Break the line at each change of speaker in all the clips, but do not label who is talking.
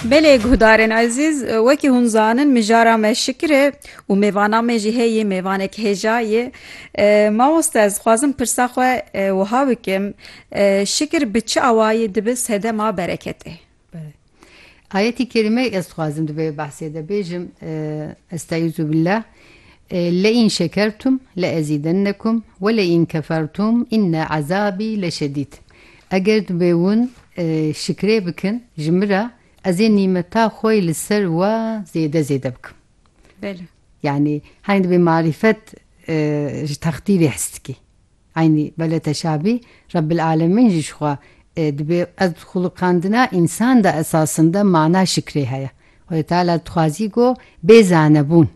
Belê guhdarên ezîz, wekî hûn zanin mijara me şikir e û mêvana me jî heye mêvanek hêjayê. Mamoste ez dixwazim pirsa xwe wiha bikim, şikir bi çi awayî dibe sedema bereketê?
Ayet-i kerime ez dixwazim divê behsê de bêjim estaizu billah le'in şekertum le'ezidennekum ve le'in kefertum inne azabî leşedîd. Eger divê hûn şikrê bikin ji min re ez ê nîmeta xwe li ser we zêde bikim.
Belê.
Yani hani divê marîfet ji texdîrê hist dikî. Aynî bele teşabî Rabbil Alemin jî ji xwe divê ez xulqandina însan da esasında mana şikrê heye. Xwedê Teala dixwazî got bêzanebûn.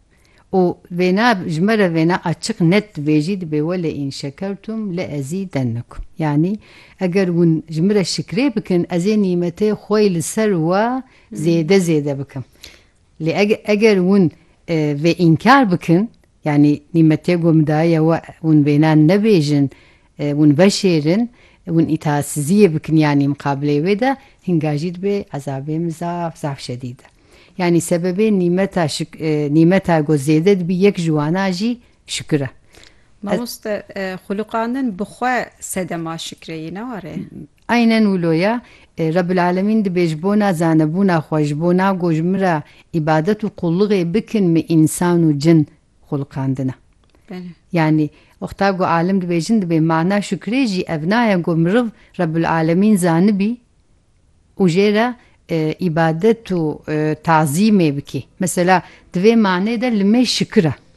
û vêna ji me re vêna açık net dibêjî divê we le'in şekertum le'ezîdennekum. Yani eger hûn ji min re şikrê bikin ez ê nîmetê xwe li ser we zêde bikim. Lê eger hûn vê înkar bikin, yani nîmetê got min daye we hûn vêna nebêjin, hûn veşêrin, hûn itaatsiziyê bikin yani muqabilê wê de hinga jî dibe ezabê zaf şedîd e. Yani sebebê nîmeta got zêde dibî yek ji wana jî şikir e.
Mamoste xulqandin bi xwe sedema şikreyê ne ware?
Aynen wilo Rabbil Alemin dibê ji bona zanebûna xwe ji bona got ji min re îbadet û qulluğê bikin mi însan û cin xulqandine. Yani wexta got alim dibêjin dibê mana şikrê jî ev naye got miriv Rabbil Alemin zanibî û jê re ibadet û tazîmê bikî. Mesela divê manê de li me şikir e.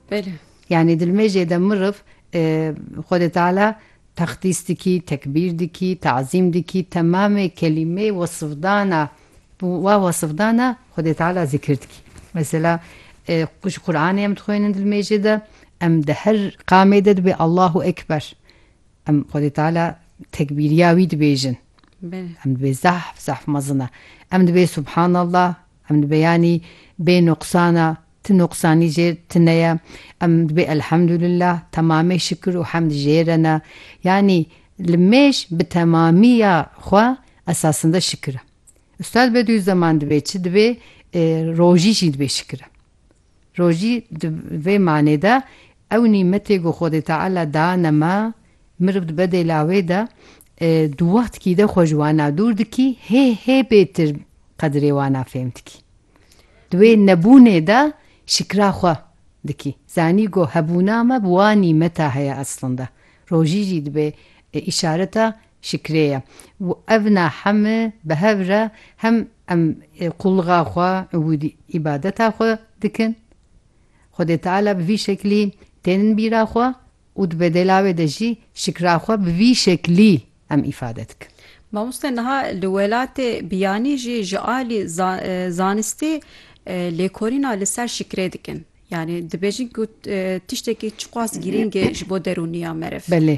Yani dilmê jê de miriv Xwedê Teala texdîs dikî, tekbîr dikî, tazîm dikî, temamê kelimê wasıfdana wa wasıfdana Xwedê Teala zikir dikî. Mesela ji Qur'anê em dixwînin dilmê jê de em di her qamê de dibê Allahu Ekber. Em Xwedê Teala tekbîriya wî dibêjin. Em dibê zaf mezin e. Em dibê Subhanallah, em dibê yanî bê noqsana, ti noqsanî jê tineye. Em dibê Elhamdülillah, temamê şikir û hemd jê re ne. Yani li mêj bi temamiya xwe esasında şikir e. Üstad Bediüzzaman dibê çi dibê rojî jî dibê şikir e. Rojî vê manê de ew nîmetê got Xwedê Teala dane me miriv dibe dêla wê de du wextkî de xwe ji wana dûr dikî hê bêtir qedirê wana fêm dikî. Divê nebûnê de şikra xwe dikî. Zanî got hebûna me bi wa nîmeta heye aslında. Rojî jî dibê îşareta şikrê ye. Ev na hemû bi hev re hem em qulluğa xwe û îbadeta xwe dikin. Xwedê Teala bi vî şeklî tênin bîra xwe û dibe dêla wê de jî şikra xwe bi vî şeklî em îfade dikin.
Mamoste niha li welatê biyanî jî ji alî zanistî lêkorîna li ser şikrê dikin. Yani dibêjin ku tiştekî çiqas girîng e ji bo derûniya me rev.
Belê.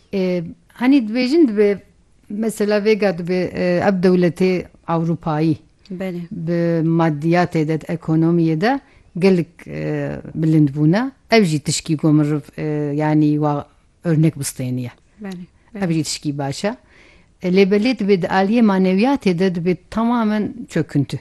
Hani dibêjin dibê mesela vêga dibê ev dewletê Ewropayî bi maddiyatê de ekonomiyê de gelek bilind bûne. Ev jî tişkî got miriv yani wa örnek bistêniye. Ev jî tişkî baş e. Lê belê dibê di aliyê maneviyatê de dibê tamamen çöküntü.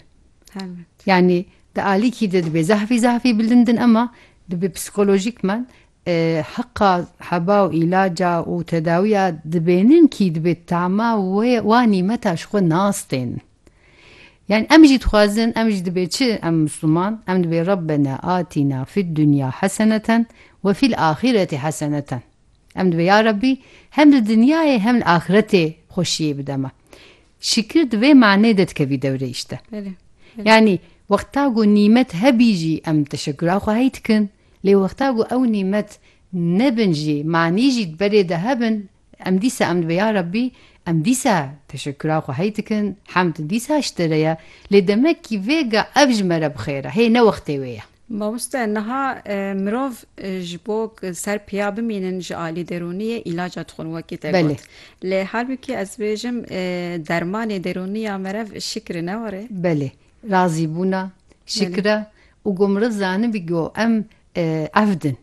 Yani di alîkî de dibê zahfî bilindin ama dibê psikolojikmen heqa heba û îlaca û tedawiya dibênin kî dibê tama wa nîmeta ji xwe nas tênin. Yani em jî dixwazin em jî dibê çi em Müslüman em dibê Rabbena atîna fid dunya heseneten ve fil ahireti heseneten. Em dibê ya Rabbî hem li dinyayê hem li ahiretê xweşiyê bide me. Şikir divê manê de dikevî devrê işte. Yani wexta got nîmet hebî jî em teşekkûra xwe hey dikin. Lê wexta got ew nîmet nebin jî manî jî berê de hebin em dîsa em dibê ya Rabbî em dîsa teşekkûra xwe hey dikin, hemd dîsa ji te re ye. Lê demek ki vêga ev ji me re bi xêr e. Hê ne wextê wê ye.
Mamoste niha mirov ji bo ser piya bimînin ji alî derûniyê îlaca dixwin wekî te got. Lê halbûkî ez bêjim dermanê derûniya me rev şikir ne ware?
Belê. Razîbûna, şikir e û got miriv zanibî got em evdin.